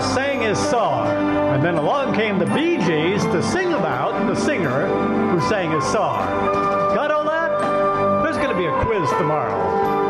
sang his song. And then along came the Bee Gees to sing about the singer who sang his song.